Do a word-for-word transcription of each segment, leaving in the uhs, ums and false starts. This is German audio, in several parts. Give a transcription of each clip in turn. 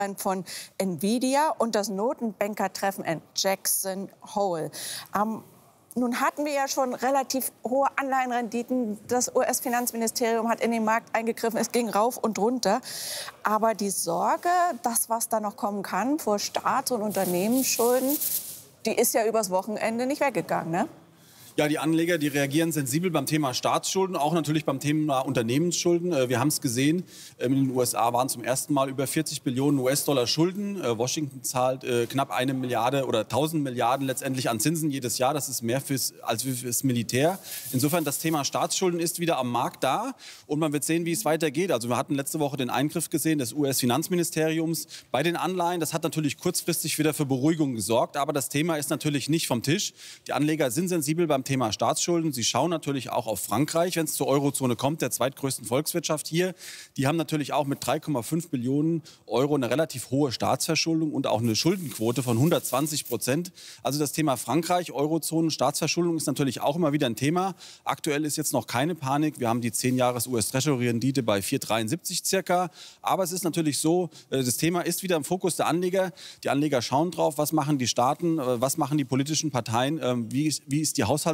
von Nvidia und das Notenbankertreffen in Jackson Hole. Ähm, nun hatten wir ja schon relativ hohe Anleihenrenditen. Das U S-Finanzministerium hat in den Markt eingegriffen. Es ging rauf und runter. Aber die Sorge, das, was da noch kommen kann vor Staats- und Unternehmensschulden, die ist ja übers Wochenende nicht weggegangen, ne? Ja, die Anleger, die reagieren sensibel beim Thema Staatsschulden, auch natürlich beim Thema Unternehmensschulden. Wir haben es gesehen, in den U S A waren zum ersten Mal über vierzig Billionen U S-Dollar Schulden. Washington zahlt knapp eine Milliarde oder tausend Milliarden letztendlich an Zinsen jedes Jahr. Das ist mehr fürs, als fürs Militär. Insofern, das Thema Staatsschulden ist wieder am Markt da. Und man wird sehen, wie es weitergeht. Also wir hatten letzte Woche den Eingriff gesehen des U S-Finanzministeriums bei den Anleihen. Das hat natürlich kurzfristig wieder für Beruhigung gesorgt. Aber das Thema ist natürlich nicht vom Tisch. Die Anleger sind sensibel beim Thema Staatsschulden. Sie schauen natürlich auch auf Frankreich, wenn es zur Eurozone kommt, der zweitgrößten Volkswirtschaft hier. Die haben natürlich auch mit drei Komma fünf Billionen Euro eine relativ hohe Staatsverschuldung und auch eine Schuldenquote von hundertzwanzig Prozent. Also das Thema Frankreich, Eurozone, Staatsverschuldung ist natürlich auch immer wieder ein Thema. Aktuell ist jetzt noch keine Panik. Wir haben die zehn Jahres U S-Treasury-Rendite bei vier Komma dreiundsiebzig circa. Aber es ist natürlich so, das Thema ist wieder im Fokus der Anleger. Die Anleger schauen drauf, was machen die Staaten, was machen die politischen Parteien, wie ist, wie ist die Haushaltsaufstellung.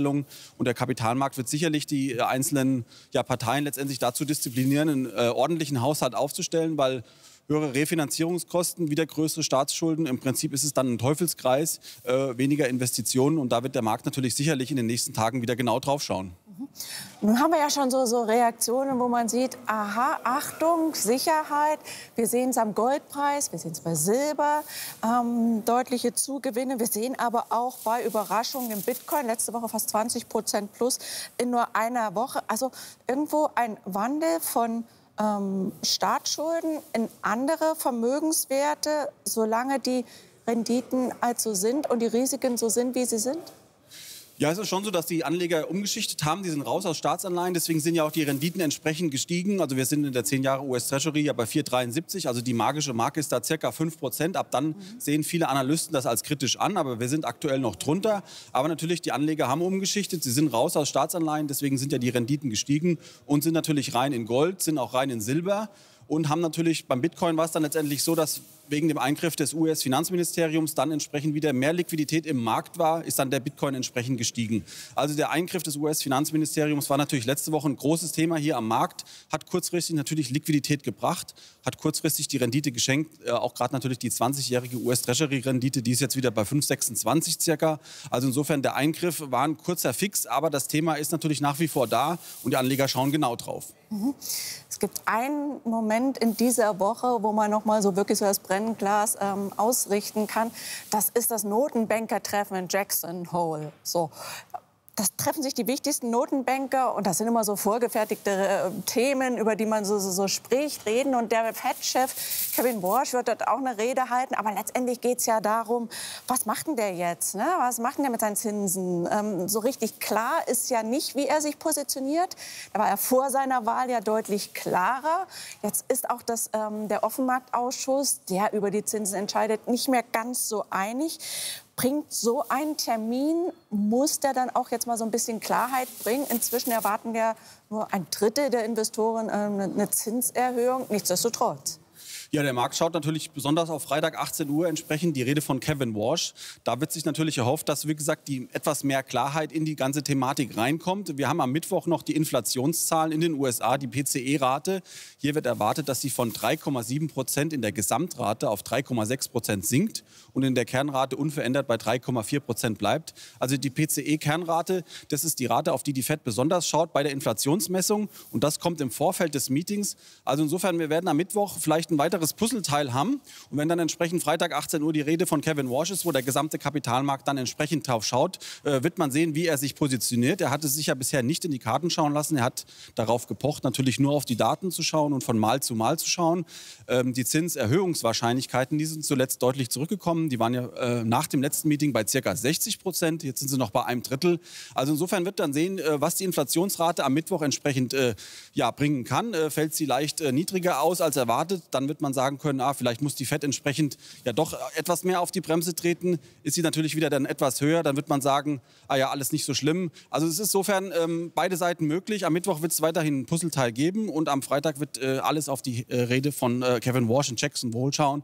Und der Kapitalmarkt wird sicherlich die einzelnen ja, Parteien letztendlich dazu disziplinieren, einen äh, ordentlichen Haushalt aufzustellen, weil höhere Refinanzierungskosten, wieder größere Staatsschulden. Im Prinzip ist es dann ein Teufelskreis, äh, weniger Investitionen. Und da wird der Markt natürlich sicherlich in den nächsten Tagen wieder genau drauf schauen. Nun haben wir ja schon so, so Reaktionen, wo man sieht, aha, Achtung, Sicherheit. Wir sehen es am Goldpreis, wir sehen es bei Silber, ähm, deutliche Zugewinne. Wir sehen aber auch bei Überraschungen im Bitcoin, letzte Woche fast zwanzig Prozent plus in nur einer Woche. Also irgendwo ein Wandel von ähm, Staatsschulden in andere Vermögenswerte, solange die Renditen also sind und die Risiken so sind, wie sie sind? Ja, es ist schon so, dass die Anleger umgeschichtet haben. Die sind raus aus Staatsanleihen. Deswegen sind ja auch die Renditen entsprechend gestiegen. Also wir sind in der zehn Jahre U S-Treasury ja bei vier Komma dreiundsiebzig. Also die magische Marke ist da circa fünf Prozent. Ab dann mhm. sehen viele Analysten das als kritisch an. Aber wir sind aktuell noch drunter. Aber natürlich, die Anleger haben umgeschichtet. Sie sind raus aus Staatsanleihen. Deswegen sind ja die Renditen gestiegen und sind natürlich rein in Gold, sind auch rein in Silber. Und haben natürlich, beim Bitcoin war es dann letztendlich so, dass wegen dem Eingriff des U S-Finanzministeriums dann entsprechend wieder mehr Liquidität im Markt war, ist dann der Bitcoin entsprechend gestiegen. Also der Eingriff des U S-Finanzministeriums war natürlich letzte Woche ein großes Thema hier am Markt, hat kurzfristig natürlich Liquidität gebracht, hat kurzfristig die Rendite geschenkt, äh, auch gerade natürlich die zwanzigjährige U S-Treasury-Rendite, die ist jetzt wieder bei fünf Komma sechsundzwanzig circa. Also insofern der Eingriff war ein kurzer Fix, aber das Thema ist natürlich nach wie vor da und die Anleger schauen genau drauf. Mhm. Es gibt einen Moment in dieser Woche, wo man noch mal so wirklich so das Brennglas ähm, ausrichten kann. Das ist das Notenbankertreffen in Jackson Hole. So. Das treffen sich die wichtigsten Notenbanker und das sind immer so vorgefertigte äh, Themen, über die man so, so, so spricht, reden. Und der Fed-Chef Kevin Warsh wird dort auch eine Rede halten. Aber letztendlich geht es ja darum, was macht denn der jetzt? Ne? Was macht denn der mit seinen Zinsen? Ähm, so richtig klar ist ja nicht, wie er sich positioniert. Da war er vor seiner Wahl ja deutlich klarer. Jetzt ist auch das, ähm, der Offenmarktausschuss, der über die Zinsen entscheidet, nicht mehr ganz so einig. Bringt so ein Termin, muss der dann auch jetzt mal so ein bisschen Klarheit bringen? Inzwischen erwarten ja nur ein Drittel der Investoren eine Zinserhöhung. Nichtsdestotrotz. Ja, der Markt schaut natürlich besonders auf Freitag achtzehn Uhr entsprechend die Rede von Kevin Warsh. Da wird sich natürlich erhofft, dass, wie gesagt, die etwas mehr Klarheit in die ganze Thematik reinkommt. Wir haben am Mittwoch noch die Inflationszahlen in den U S A, die P C E-Rate. Hier wird erwartet, dass sie von drei Komma sieben Prozent in der Gesamtrate auf drei Komma sechs Prozent sinkt und in der Kernrate unverändert bei drei Komma vier Prozent bleibt. Also die P C E-Kernrate, das ist die Rate, auf die die Fed besonders schaut bei der Inflationsmessung. Und das kommt im Vorfeld des Meetings. Also insofern, wir werden am Mittwoch vielleicht ein weiteres Puzzleteil haben. Und wenn dann entsprechend Freitag achtzehn Uhr die Rede von Kevin Warsh ist, wo der gesamte Kapitalmarkt dann entsprechend drauf schaut, äh, wird man sehen, wie er sich positioniert. Er hat es sich ja bisher nicht in die Karten schauen lassen. Er hat darauf gepocht, natürlich nur auf die Daten zu schauen und von Mal zu Mal zu schauen. Ähm, die Zinserhöhungswahrscheinlichkeiten, die sind zuletzt deutlich zurückgekommen. Die waren ja äh, nach dem letzten Meeting bei ca. sechzig Prozent. Jetzt sind sie noch bei einem Drittel. Also insofern wird dann sehen, äh, was die Inflationsrate am Mittwoch entsprechend äh, ja, bringen kann. Äh, fällt sie leicht äh, niedriger aus als erwartet, dann wird man sagen können, ah, vielleicht muss die Fed entsprechend ja doch etwas mehr auf die Bremse treten. Ist sie natürlich wieder dann etwas höher, dann wird man sagen, ah ja, alles nicht so schlimm. Also es ist insofern ähm, beide Seiten möglich. Am Mittwoch wird es weiterhin ein Puzzleteil geben und am Freitag wird äh, alles auf die äh, Rede von äh, Kevin Warsh und Jackson Hole schauen.